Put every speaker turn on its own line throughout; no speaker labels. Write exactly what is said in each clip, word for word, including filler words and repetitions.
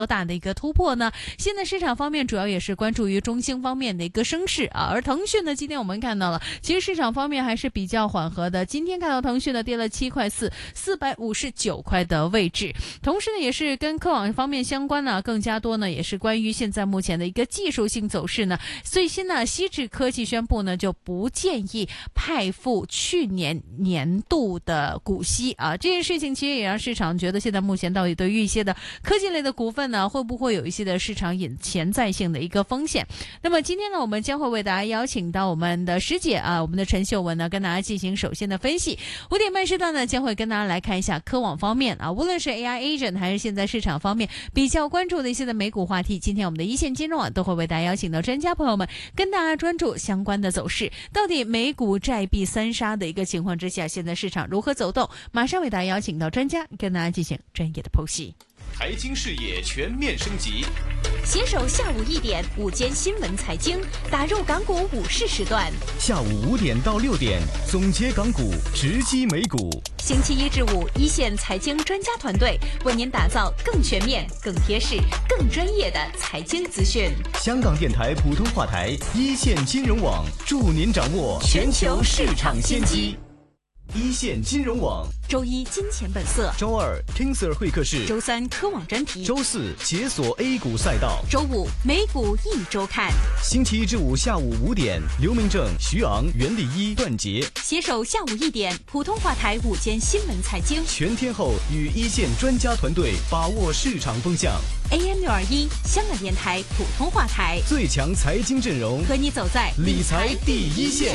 多大的一个突破呢？现在市场方面主要也是关注于中兴方面的一个升势啊，而腾讯呢，今天我们看到了，其实市场方面还是比较缓和的。今天看到腾讯呢跌了七块四，四百五十九块的位置。同时呢，也是跟科网方面相关呢，更加多呢也是关于现在目前的一个技术性走势呢。最新呢，希智科技宣布呢就不建议派付去年年度的股息啊，这件事情其实也让市场觉得现在目前到底对于一些的科技类的股份呢，会不会有一些的市场隐潜在性的一个风险？那么今天呢，我们将会为大家邀请到我们的师姐啊，我们的陈秀文呢，跟大家进行首先的分析。五点半时段呢，将会跟大家来看一下科网方面啊，无论是 A I Agent 还是现在市场方面比较关注的一些的美股话题，今天我们的一线金融网都会为大家邀请到专家朋友们，跟大家专注相关的走势。到底美股债币三杀的一个情况之下，现在市场如何走动？马上为大家邀请到专家，跟大家进行专业的剖析。
财经视野全面升级，
携手下午一点午间新闻财经，打入港股午市时段。
下午五点到六点，总结港股，直击美股。
星期一至五，一线财经专家团队为您打造更全面、更贴市、更专业的财经资讯。
香港电台普通话台，一线金融网，助您掌握全球市场先机。一线金融网，
周一金钱本色，
周二 King Sir 会客室，
周三科网专题，
周四解锁 A 股赛道，
周五美股一周看。
星期一至五下午五点，刘明正、徐昂、袁立一、段杰
携手下午一点普通话台午间新闻财经，
全天候与一线专家团队把握市场风向。
A M 六二一香港电台普通话台，
最强财经阵容，
和你走在
理财第一线。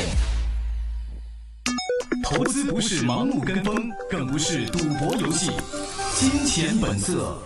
投资不是盲目跟风，更不是赌博游戏。金钱本色。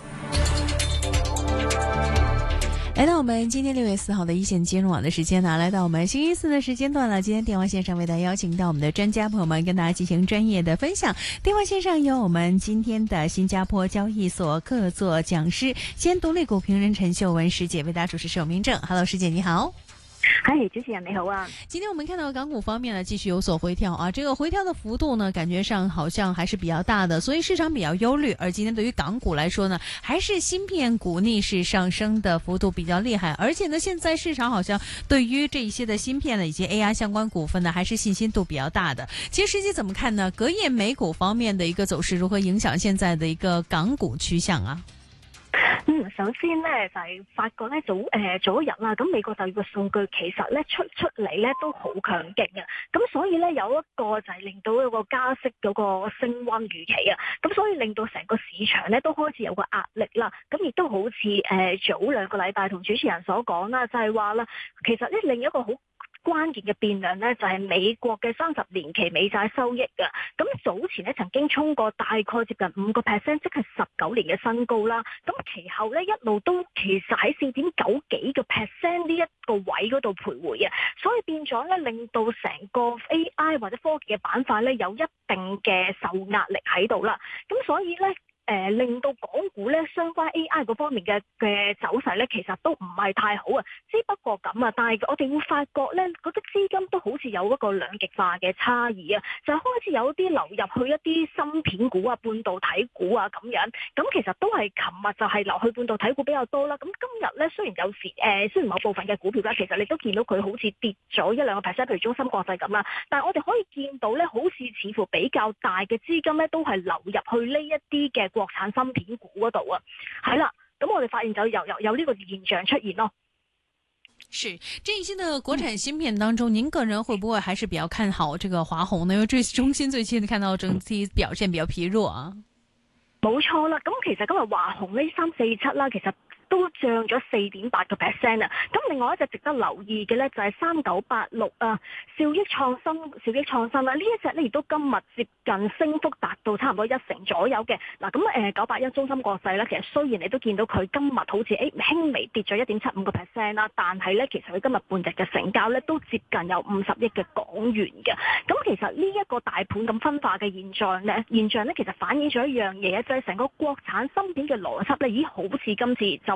来到我们今天六月四号的一线金融网的时间呢，来到我们星期四的时间段了。今天电话线上为大家邀请到我们的专家朋友们，跟大家进行专业的分享。电话线上有我们今天的新加坡交易所客座讲师兼独立股评人陈秀文师姐为大家主持首名正。Hello， 师姐你好。
嗨，主持人你好啊！
今天我们看到港股方面呢，继续有所回调啊，这个回调的幅度呢，感觉上好像还是比较大的，所以市场比较忧虑。而今天对于港股来说呢，还是芯片股逆势上升的幅度比较厉害，而且呢，现在市场好像对于这一些的芯片的以及 A I 相关股份呢，还是信心度比较大的。其实实际怎么看呢？隔夜美股方面的一个走勢如何影響現在的一個港股趨向啊？
嗯，首先咧就係、是、發覺咧早誒、呃、早一日啦，咁美國就業嘅數據其實咧出出嚟咧都好強勁嘅，咁所以咧有一個就係令到一個加息嗰個升溫預期啊，咁所以令到成個市場咧都開始有個壓力啦，咁亦都好似誒、呃、早兩個禮拜同主持人所講啦，就係話啦，其實咧另一個好關鍵嘅變量咧就係、是、美國嘅三十年期美債收益啊，咁早前咧曾經衝過大概接近五個 percent， 即係十九年嘅新高啦。咁其後咧一路都其實喺四點九幾個 percent 呢一個位嗰度徘徊啊，所以變咗咧令到成個 A I 或者科技嘅板塊咧有一定嘅受壓力喺度啦。咁所以咧。誒、呃、令到港股咧相關 A I 嗰方面嘅嘅走勢咧，其實都唔係太好啊。只不過咁啊，但係我哋會發覺咧，嗰啲資金都好似有一個兩極化嘅差異啊，就開始有啲流入去一啲芯片股啊、半導體股啊咁樣。咁其實都係琴日就係流去半導體股比較多啦。咁今日咧雖然有時誒、呃，雖然某部分嘅股票咧，其實你都見到佢好似跌咗一兩個 percent， 譬如中芯國際咁啦。但係我哋可以見到咧，好似似乎比較大嘅資金咧，都係流入去呢一啲嘅國產芯片股嗰度啊，係啦，咁我哋發現就有有有呢個現象出現咯。
是這一些的國產芯片當中，嗯、您個人會不會還是比較看好這個華虹呢？因為最中芯最近看到整體表現比較疲弱啊。
冇錯啦，咁其實今日華虹呢三四七啦，其實都漲咗四點八個 percent 啊！咁另外一隻值得留意嘅咧就係三九八六啊，兆億創新，兆億創新啦，呢一隻咧亦都今日接近升幅達到差唔多一成左右嘅。嗱咁誒九八一中芯國際咧，其實雖然你都見到佢今日好似誒輕微跌咗一點七五個 percent 啦，但係咧其實佢今日半日嘅成交咧都接近有五十億嘅港元嘅。咁其實呢一個大盤咁分化嘅現象咧，現象咧其實反映咗一樣嘢，就係、是、成個國產芯片嘅邏輯咧，咦好似今次就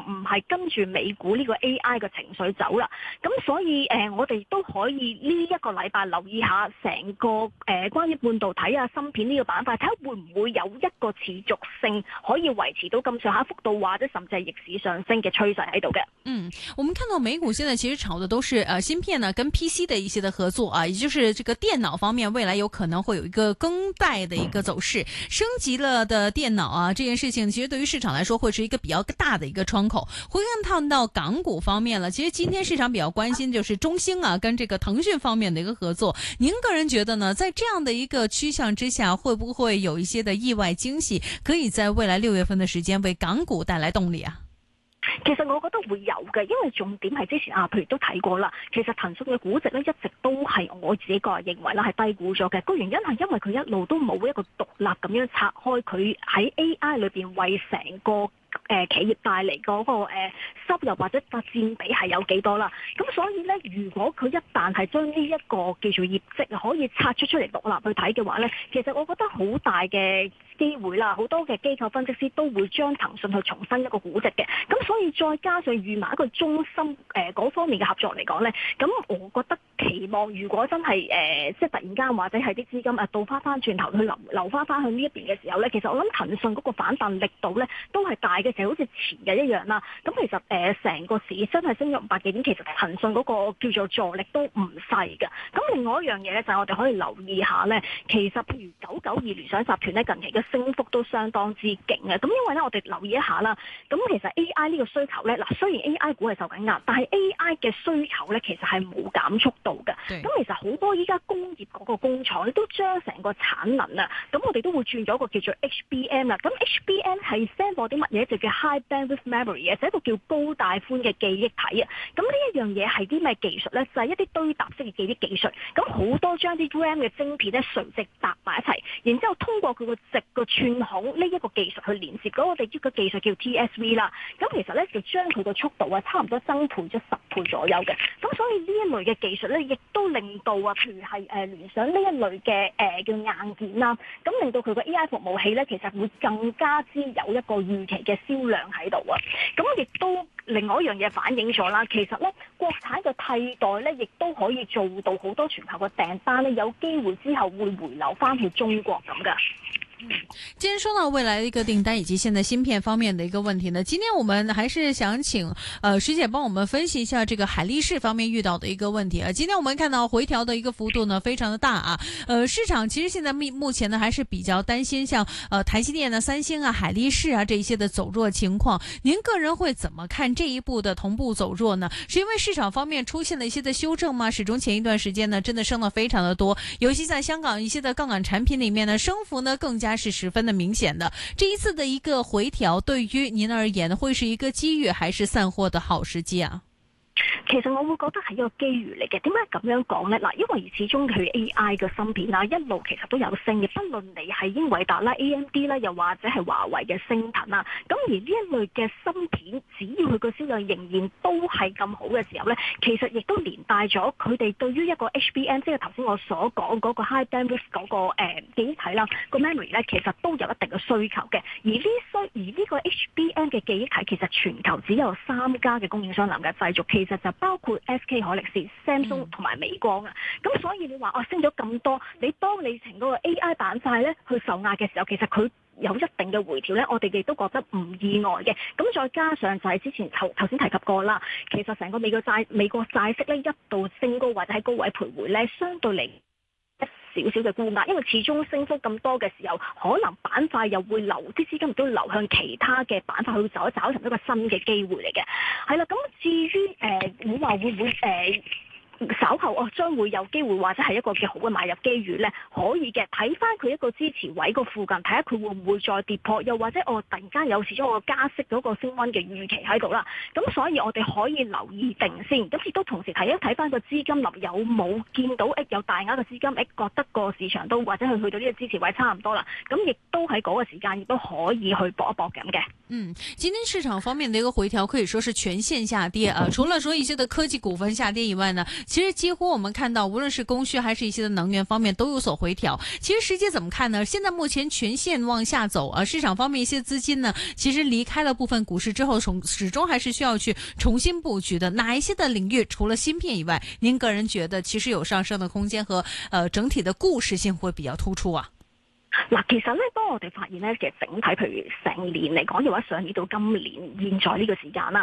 唔係跟住美股呢個 A I 嘅情緒走啦。咁所以誒、呃，我哋都可以呢一個禮拜留意下成個誒、呃、關於半導體啊、芯片呢個板塊，睇下會唔會有一個持續性可以維持到咁上下幅度，或者甚至係逆市上升嘅趨勢喺度嘅。
嗯，我們看到美股現在其實炒的都是呃芯片呢跟 P C 的一些的合作啊，也就是這個電腦方面未來有可能會有一個更代的一個走勢，升級了的電腦啊，這件事情其實對於市場來說會是一個比較大的一個窗口。回看到港股方面了，其實今天市場比較關心就是中興啊跟這個騰訊方面的一個合作，您個人覺得呢，在這樣的一個趨向之下，會不會有一些的意外驚喜，可以在未來六月份的時間為港股帶來動力啊？
其實我覺得會有嘅，因為重點係之前啊，譬如都睇過啦。其實騰訊嘅估值咧一直都係我自己個人認為啦係低估咗嘅。個原因係因為佢一路都冇一個獨立咁樣拆開佢喺 A I 裏邊為成個誒、呃、企業帶嚟嗰、那個誒、呃、收入或者個佔比係有幾多啦？咁所以咧，如果佢一旦係將呢一個叫做業績可以拆出出嚟獨立去睇嘅話咧，其實我覺得好大嘅機會啦，好多嘅機構分析師都會將騰訊去重新一個估值嘅。咁所以再加上預埋一個中芯誒嗰方面嘅合作嚟講咧，咁我覺得期望如果真係誒、呃、即係突然間或者係啲資金啊倒翻翻轉頭去流流翻翻去呢一邊嘅時候咧，其實我諗騰訊嗰個反彈力度咧都係大嘅時候，好似前嘅一樣啦。咁其實誒成、呃、個市真係升咗五百幾點，其實騰訊嗰個叫做助力都唔細嘅。咁另外一樣嘢咧就係我哋可以留意下咧，其實譬如九九二聯想集團咧近期嘅升幅都相當之勁嘅。咁因為咧我哋留意一下啦，咁其實 A I 呢個需求咧，嗱雖然 A I 股係受緊壓，但係 A I 嘅需求咧其實係冇減速度嘅。咁其實好多依家工業嗰個工廠咧都將成個產能啊，咁我哋都會轉咗個叫做 H B M 啦。咁 H B M 係 stand for 啲乜嘢？就叫 High Bandwidth Memory 啊，就係一個叫高帶寬嘅記憶體啊。咁呢一樣嘢係啲咩技術咧？就係、是、一啲堆搭式嘅記憶技術。咁好多將啲 RAM 嘅晶片咧垂直搭埋一齊，然之後通過佢個直個串孔呢一個技術去連接。嗰我哋呢個技術叫 T S V 啦。咁其實咧就將佢個速度啊差唔多增倍咗十倍左右嘅。咁所以呢一類嘅技術咧，亦都令到啊，譬如係誒聯想呢一類嘅誒、呃、叫硬件啦，咁令到佢個 A I 服務器咧，其實會更加之有一個預期嘅銷量喺度啊。咁亦都另外一樣嘢反映咗啦，其實咧國產嘅替代咧，亦都可以做到好多全球嘅訂單咧，有機會之後會回流翻去中國咁噶。
嗯，既然說到未來的一個訂單以及現在芯片方面的一個問題呢，今天我們還是想請呃師姐幫我們分析一下這個海力士方面遇到的一個問題啊。今天我們看到回調的一個幅度呢非常的大啊，呃市場其實現在目目前呢還是比較擔心像呃台積電呢、三星啊、海力士啊這一些的走弱情況。您個人會怎麼看這一步的同步走弱呢？是因為市場方面出現了一些的修正嗎？始終前一段時間呢真的升得非常的多，尤其在香港一些的槓桿產品裏面呢升幅呢更加是十分的明顯的。這一次的一個回調對於您而言會是一個機遇還是散貨的好時機啊？
其實我會覺得係一個機遇嚟嘅。點解咁樣講呢？嗱，因為始終佢 A I 嘅芯片啊，一路其實都有升嘅，不論你係英偉達啦、A M D 啦，又或者係華為嘅升騰啦。咁而呢一類嘅芯片，只要佢個銷量仍然都係咁好嘅時候呢，其實亦都連帶咗佢哋對於一個 H B M， 即係頭先我所講嗰個 High Bandwidth 嗰個誒記憶體啦，個 memory 呢，其實都有一定嘅需求嘅。而呢需而呢個 H B M 嘅記憶體，其實全球只有三家嘅供應商能夠製造，其實就包括 S K 海力士、Samsung 同埋美光啊。咁所以你話哦升咗咁多，你當你成個 A I 板塊咧去受壓嘅時候，其實佢有一定嘅回調咧，我哋亦都覺得唔意外嘅。咁再加上就係之前頭頭先提及過啦，其實成個美國債美國債息咧一度升高或者喺高位徘徊咧，相對嚟少少嘅沽壓，因為始終升幅咁多嘅時候，可能板塊又會流啲資金亦都流向其他嘅板塊去走一找尋一個新嘅機會嚟嘅。係啦，咁至於誒、呃、你話會唔會誒？呃稍後哦，將會有機會或者係一個嘅好嘅買入機遇咧，可以嘅。睇翻佢一個支持位個附近，睇下佢會唔會再跌破，又或者我、哦、突然間有始終個加息嗰個升溫嘅預期喺度啦。咁所以我哋可以留意定先。咁亦都同時睇一睇翻個資金流有冇見到誒有大額嘅資金誒覺得個市場都或者係去到呢個支持位差唔多啦。咁亦都喺嗰個時間亦都可以去搏一搏咁嘅。
嗯，今天市場方面的一個回調可以說是全線下跌啊。除了說一些的科技股份下跌以外呢， 其實幾乎我們看到，無論是供需還是一些的能源方面都有所回調。其實實際怎麼看呢？現在目前全線往下走啊，市場方面一些資金呢，其實離開了部分股市之後，從始終還是需要去重新佈局的。哪一些的領域除了芯片以外，您個人覺得其實有上升的空間和呃整體的故事性會比較突出啊？
嗱，其實咧，當我哋發現咧，其實整體譬如成年嚟講，又或者上年到今年現在呢個時間啦，